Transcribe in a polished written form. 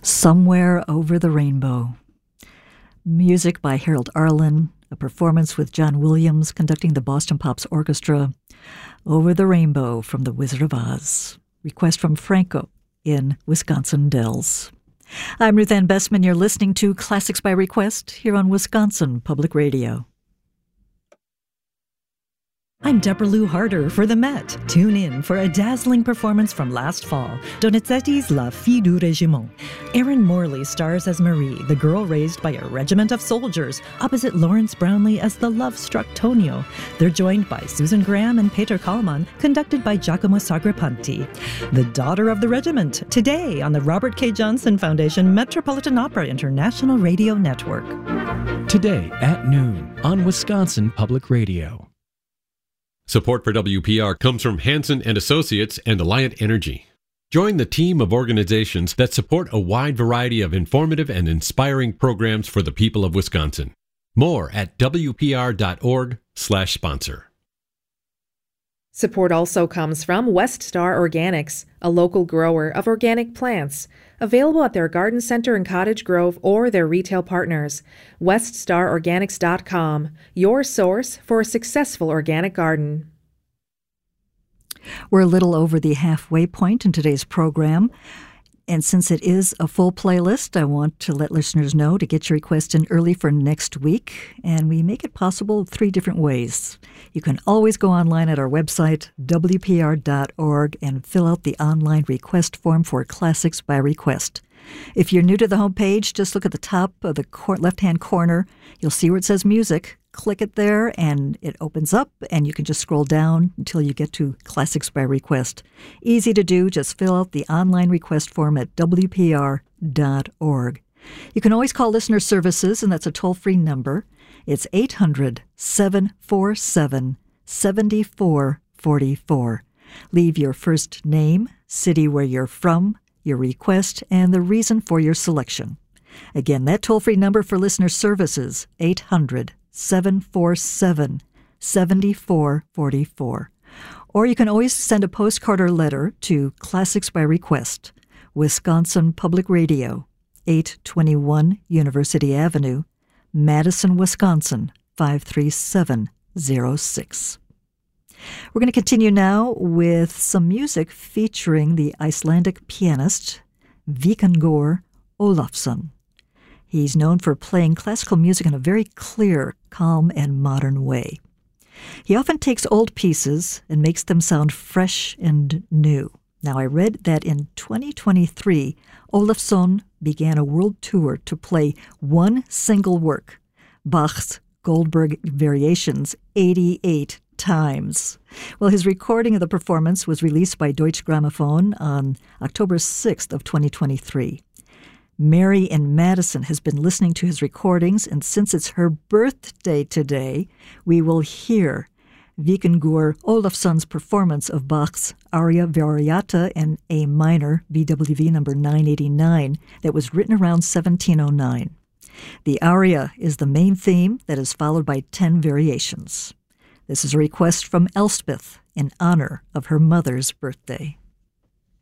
Somewhere Over the Rainbow. Music by Harold Arlen, a performance with John Williams conducting the Boston Pops Orchestra. Over the Rainbow from The Wizard of Oz. Request from Franco in Wisconsin Dells. I'm Ruth Ann Bessman. You're listening to Classics by Request here on Wisconsin Public Radio. I'm Deborah Lou Harder for the Met. Tune in for a dazzling performance from last fall, Donizetti's La Fille du Régiment. Erin Morley stars as Marie, the girl raised by a regiment of soldiers, opposite Lawrence Brownlee as the love-struck Tonio. They're joined by Susan Graham and Peter Kallman, conducted by Giacomo Sagrapanti. The Daughter of the Regiment, today on the Robert K. Johnson Foundation Metropolitan Opera International Radio Network. Today at noon on Wisconsin Public Radio. Support for WPR comes from Hansen and Associates and Alliant Energy. Join the team of organizations that support a wide variety of informative and inspiring programs for the people of Wisconsin. More at wpr.org/sponsor. Support also comes from West Star Organics, a local grower of organic plants, available at their garden center in Cottage Grove or their retail partners. WestStarOrganics.com, your source for a successful organic garden. We're a little over the halfway point in today's program. And since it is a full playlist, I want to let listeners know to get your request in early for next week. And we make it possible 3 different ways. You can always go online at our website, wpr.org, and fill out the online request form for Classics by Request. If you're new to the homepage, just look at the top of the left-hand corner. You'll see where it says Music. Click it there, and it opens up, and you can just scroll down until you get to Classics by Request. Easy to do. Just fill out the online request form at wpr.org. You can always call Listener Services, and that's a toll-free number. It's 800-747-7444. Leave your first name, city where you're from, your request, and the reason for your selection. Again, that toll-free number for Listener Services, 800-747-7444. Or you can always send a postcard or letter to Classics by Request, Wisconsin Public Radio, 821 University Avenue, Madison, Wisconsin, 53706. We're going to continue now with some music featuring the Icelandic pianist Víkingur Ólafsson. He's known for playing classical music in a very clear, calm, and modern way. He often takes old pieces and makes them sound fresh and new. Now, I read that in 2023, Ólafsson began a world tour to play one single work, Bach's Goldberg Variations, 88 times. Well, his recording of the performance was released by Deutsche Grammophon on October 6th of 2023. Mary in Madison has been listening to his recordings, and since it's her birthday today, we will hear Víkingur Ólafsson's performance of Bach's Aria Variata in A minor, BWV number 989, that was written around 1709. The aria is the main theme that is followed by 10 variations. This is a request from Elspeth in honor of her mother's birthday.